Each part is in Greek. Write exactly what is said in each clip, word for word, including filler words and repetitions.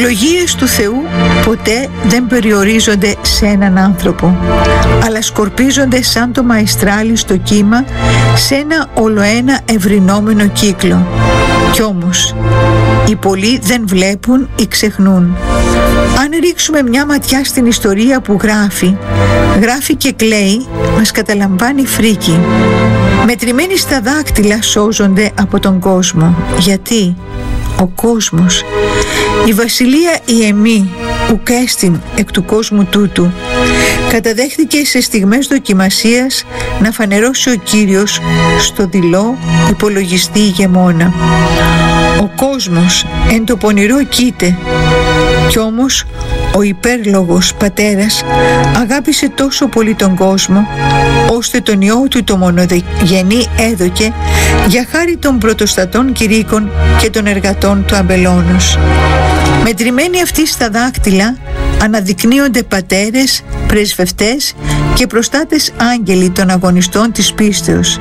ευλογίες του Θεού ποτέ δεν περιορίζονται σε έναν άνθρωπο, αλλά σκορπίζονται σαν το μαϊστράλι στο κύμα σε ένα ολοένα ευρυνόμενο κύκλο. Κι όμως οι πολλοί δεν βλέπουν ή ξεχνούν. Αν ρίξουμε μια ματιά στην ιστορία που γράφει, γράφει και κλαίει, μας καταλαμβάνει φρίκι. Μετρημένοι στα δάκτυλα σώζονται από τον κόσμο. Γιατί ο κόσμος, η βασιλεία η εμή, ουκ έστιν εκ του κόσμου τούτου, καταδέχθηκε σε στιγμές δοκιμασίας να φανερώσει ο Κύριος στο δειλό υπολογιστή ηγεμόνα. Ο κόσμος εν το πονηρό κοίται, κι όμως ο υπέρλογος πατέρας αγάπησε τόσο πολύ τον κόσμο, ώστε τον Υιό του το μονογενή έδωκε για χάρη των πρωτοστατών κηρύκων και των εργατών του αμπελώνος. Μετρημένοι αυτοί στα δάκτυλα αναδεικνύονται πατέρες, πρεσβευτές και προστάτες άγγελοι των αγωνιστών της πίστεως.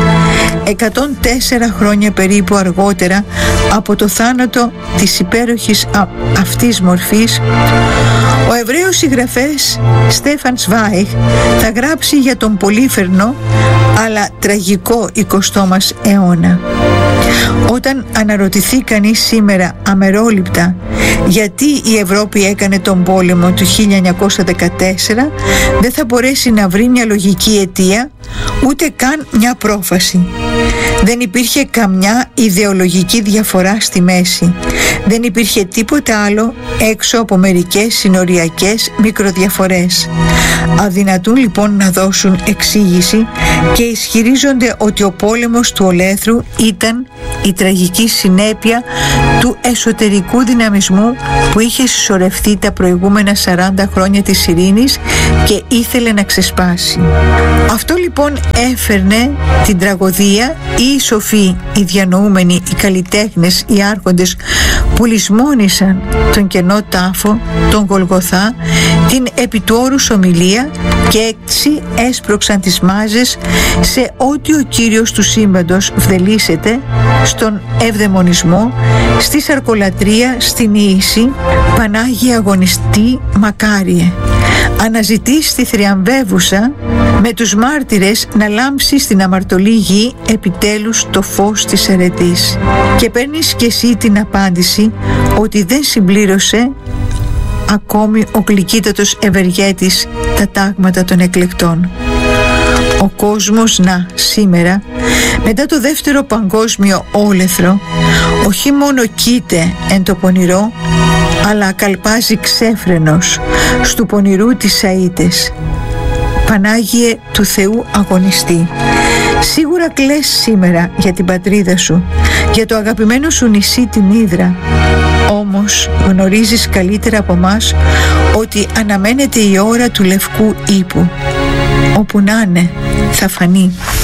εκατόν τέσσερα χρόνια περίπου αργότερα από το θάνατο της υπέροχης α, αυτής μορφής, ο Εβραίος συγγραφέας Στέφαν Σβάιχ θα γράψει για τον πολύφερνο αλλά τραγικό εικοστό μας αιώνα. Όταν αναρωτηθεί κανείς σήμερα αμερόληπτα γιατί η Ευρώπη έκανε τον πόλεμο του χίλια εννιακόσια δεκατέσσερα, δεν θα μπορέσει να βρει μια λογική αιτία, ούτε καν μια πρόφαση. Δεν υπήρχε καμιά ιδεολογική διαφορά στη μέση. Δεν υπήρχε τίποτα άλλο έξω από μερικές συνοριακές μικροδιαφορές. Αδυνατούν λοιπόν να δώσουν εξήγηση και ισχυρίζονται ότι ο πόλεμος του ολέθρου ήταν η τραγική συνέπεια του εσωτερικού δυναμισμού που είχε συσσωρευτεί τα προηγούμενα σαράντα χρόνια της ειρήνης και ήθελε να ξεσπάσει. Αυτό λοιπόν έφερνε την τραγωδία ή οι σοφοί, οι διανοούμενοι, οι καλλιτέχνες, οι άρχοντες που λησμόνησαν τον κενό τάφο, τον Γολγοθά, την επί του όρους ομιλία και έτσι έσπρωξαν τις μάζες σε ό,τι ο Κύριος του σύμπαντος βδελίσεται, στον ευδαιμονισμό, στη σαρκολατρία, στην ίηση, Πανάγια αγωνιστή μακάριε. Αναζητείς τη θριαμβεύουσα με τους μάρτυρες να λάμψει στην αμαρτωλή γη επιτέλους το φως της αρετής. Και παίρνεις κι εσύ την απάντηση ότι δεν συμπλήρωσε ακόμη ο γλυκύτατος ευεργέτης τα τάγματα των εκλεκτών. Ο κόσμος να σήμερα, μετά το δεύτερο παγκόσμιο όλεθρο, όχι μόνο κοίται εν το πονηρό, αλλά καλπάζει ξέφρενος στου πονηρού της αΐτες. Πανάγιε του Θεού αγωνιστή, σίγουρα κλαις σήμερα για την πατρίδα σου, για το αγαπημένο σου νησί την Ύδρα. Όμως γνωρίζεις καλύτερα από μας ότι αναμένεται η ώρα του λευκού ύπου. Όπου να είναι θα φανεί.